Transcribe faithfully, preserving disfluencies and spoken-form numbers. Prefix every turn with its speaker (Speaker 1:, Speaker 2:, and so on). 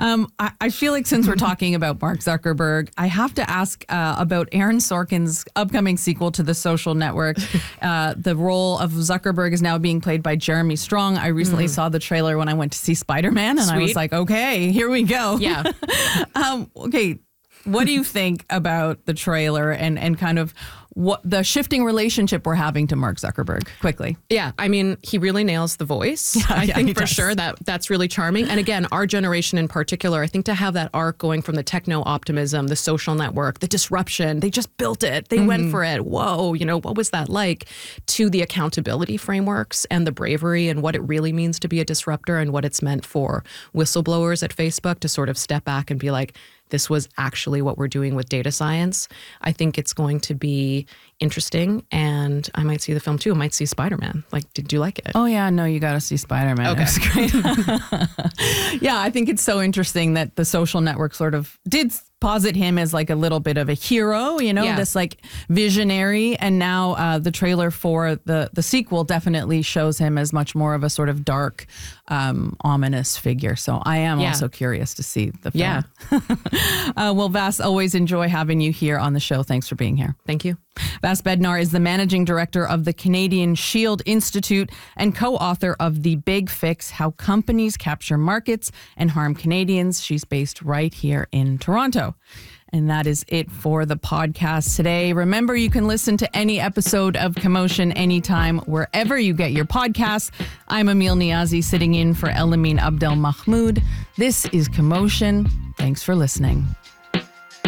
Speaker 1: Um, I, I feel like since we're talking about Mark Zuckerberg, I have to ask uh, about Aaron Sorkin's upcoming sequel to The Social Network. Uh, the role of Zuckerberg is now being played by Jeremy Strong. I recently mm. saw the trailer when I went to see Spider-Man, and Sweet. I was like, okay, here we go.
Speaker 2: Yeah.
Speaker 1: um, okay. What do you think about the trailer and, and kind of what the shifting relationship we're having to Mark Zuckerberg? Quickly.
Speaker 2: Yeah, I mean, he really nails the voice.
Speaker 1: Yeah,
Speaker 2: I
Speaker 1: yeah,
Speaker 2: think for
Speaker 1: does.
Speaker 2: sure that that's really charming. And again, our generation in particular, I think to have that arc going from the techno-optimism, the social network, the disruption, they just built it. They mm-hmm. went for it. Whoa, you know, what was that like? To the accountability frameworks and the bravery and what it really means to be a disruptor and what it's meant for whistleblowers at Facebook to sort of step back and be like, this was actually what we're doing with data science. I think it's going to be interesting, and I might see the film too. I might see Spider-Man. Like, did you like it?
Speaker 1: Oh yeah, no, you got to see Spider-Man.
Speaker 2: Okay.
Speaker 1: It was great. Yeah, I think it's so interesting that The Social Network sort of did posit him as like a little bit of a hero, you know,
Speaker 2: yeah.
Speaker 1: this like visionary. And now uh, the trailer for the, the sequel definitely shows him as much more of a sort of dark, um, ominous figure. So I am
Speaker 2: yeah.
Speaker 1: also curious to see the film.
Speaker 2: Yeah.
Speaker 1: uh, well, Vas, always enjoy having you here on the show. Thanks for being here.
Speaker 2: Thank you.
Speaker 1: Vas Bednar is the managing director of the Canadian Shield Institute and co-author of The Big Fix, How Companies Capture Markets and Harm Canadians. She's based right here in Toronto. And that is it for the podcast today. Remember, you can listen to any episode of Commotion anytime, wherever you get your podcasts. I'm Emil Niazi, sitting in for Elamine Abdel Mahmoud. This is Commotion. Thanks for listening.